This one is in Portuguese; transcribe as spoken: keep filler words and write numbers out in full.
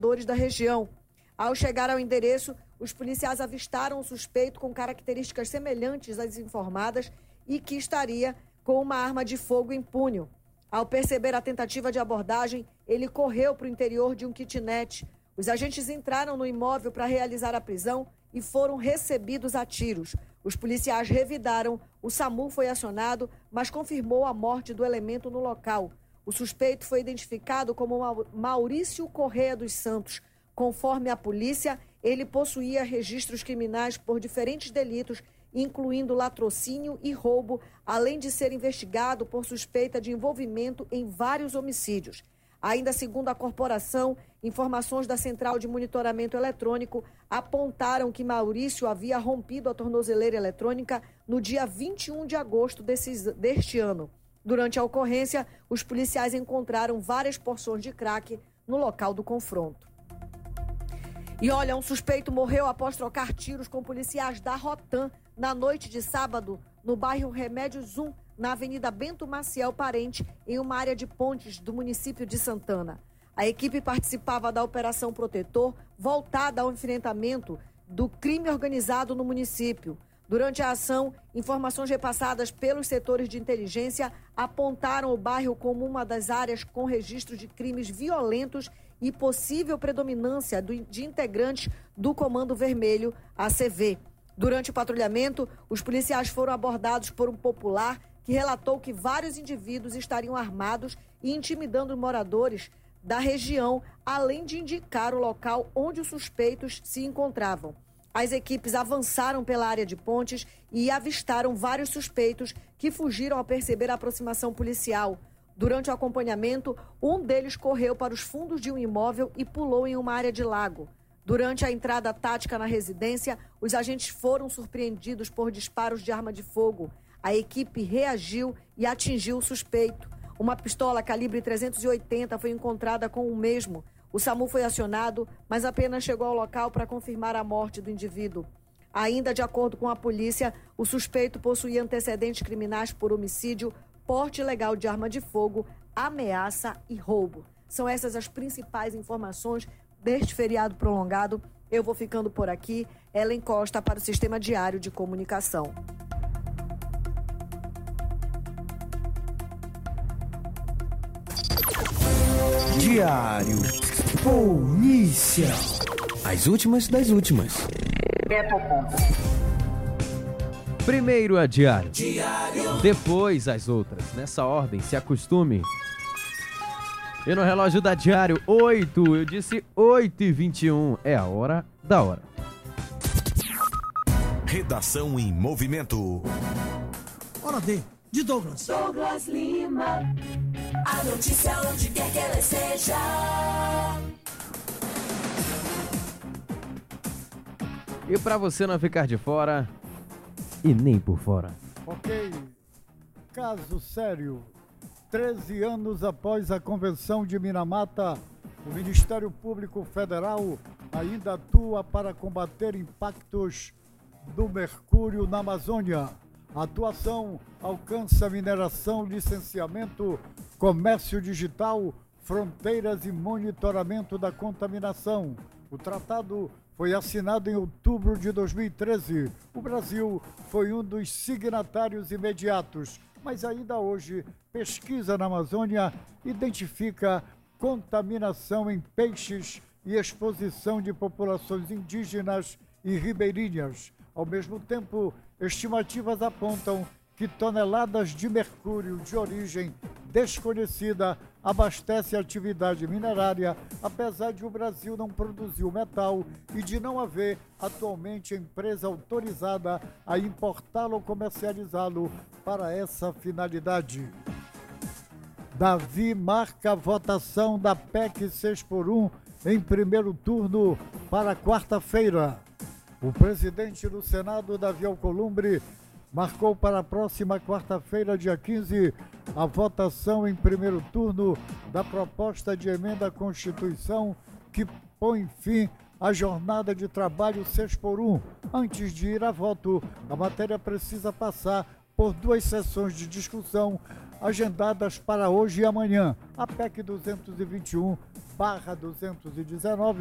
moradores da região. Ao chegar ao endereço, os policiais avistaram um suspeito com características semelhantes às informadas e que estaria com uma arma de fogo em punho. Ao perceber a tentativa de abordagem, ele correu para o interior de um kitnet. Os agentes entraram no imóvel para realizar a prisão e foram recebidos a tiros. Os policiais revidaram, o SAMU foi acionado, mas confirmou a morte do elemento no local. O suspeito foi identificado como Maurício Correia dos Santos. Conforme a polícia, ele possuía registros criminais por diferentes delitos, incluindo latrocínio e roubo, além de ser investigado por suspeita de envolvimento em vários homicídios. Ainda segundo a corporação, informações da Central de Monitoramento Eletrônico apontaram que Maurício havia rompido a tornozeleira eletrônica no dia vinte e um de agosto desse, deste ano. Durante a ocorrência, os policiais encontraram várias porções de crack no local do confronto. E olha, um suspeito morreu após trocar tiros com policiais da Rotam na noite de sábado, no bairro Remédios um, na Avenida Bento Maciel Parente, em uma área de Pontes do município de Santana. A equipe participava da Operação Protetor, voltada ao enfrentamento do crime organizado no município. Durante a ação, informações repassadas pelos setores de inteligência apontaram o bairro como uma das áreas com registro de crimes violentos e possível predominância de integrantes do Comando Vermelho, A C V. Durante o patrulhamento, os policiais foram abordados por um popular que relatou que vários indivíduos estariam armados e intimidando moradores da região, além de indicar o local onde os suspeitos se encontravam. As equipes avançaram pela área de Pontes e avistaram vários suspeitos que fugiram ao perceber a aproximação policial. Durante o acompanhamento, um deles correu para os fundos de um imóvel e pulou em uma área de lago. Durante a entrada tática na residência, os agentes foram surpreendidos por disparos de arma de fogo. A equipe reagiu e atingiu o suspeito. Uma pistola calibre trezentos e oitenta foi encontrada com o mesmo. O SAMU foi acionado, mas apenas chegou ao local para confirmar a morte do indivíduo. Ainda de acordo com a polícia, o suspeito possuía antecedentes criminais por homicídio, porte ilegal de arma de fogo, ameaça e roubo. São essas as principais informações deste feriado prolongado. Eu vou ficando por aqui. Ellen Costa para o Sistema Diário de Comunicação. Diário Polícia. As últimas das últimas. Primeiro a diário. Diário. Depois as outras. Nessa ordem, se acostume. E no relógio da Diário, oito, eu disse oito e vinte e um. É a hora da hora. Redação em movimento. Hora D, de Douglas. Douglas Lima. A notícia onde quer que ela esteja. E pra você não ficar de fora e nem por fora. Ok, caso sério. treze anos após a Convenção de Minamata, o Ministério Público Federal ainda atua para combater impactos do mercúrio na Amazônia. A atuação alcança mineração, licenciamento, comércio digital, fronteiras e monitoramento da contaminação. O tratado foi assinado em outubro de dois mil e treze. O Brasil foi um dos signatários imediatos, mas ainda hoje pesquisa na Amazônia identifica contaminação em peixes e exposição de populações indígenas e ribeirinhas. Ao mesmo tempo, estimativas apontam que toneladas de mercúrio de origem desconhecida abastece a atividade minerária, apesar de o Brasil não produzir o metal e de não haver atualmente empresa autorizada a importá-lo ou comercializá-lo para essa finalidade. Davi marca a votação da P E C seis por um em primeiro turno para quarta-feira. O presidente do Senado, Davi Alcolumbre, marcou para a próxima quarta-feira, dia quinze, a votação em primeiro turno da proposta de emenda à Constituição que põe fim à jornada de trabalho seis por um. Antes de ir a voto, a matéria precisa passar por duas sessões de discussão agendadas para hoje e amanhã. A P E C duzentos e vinte e um barra duzentos e dezenove.